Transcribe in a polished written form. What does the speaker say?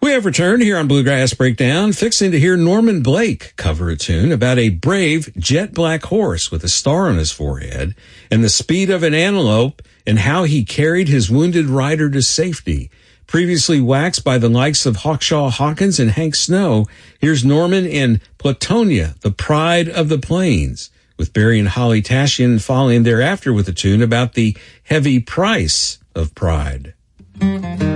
We have returned here on Bluegrass Breakdown, fixing to hear Norman Blake cover a tune about a brave jet black horse with a star on his forehead and the speed of an antelope and how he carried his wounded rider to safety. Previously waxed by the likes of Hawkshaw Hawkins and Hank Snow, here's Norman in Platonia, the Pride of the Plains, with Barry and Holly Tashian following thereafter with a tune about the heavy price of pride.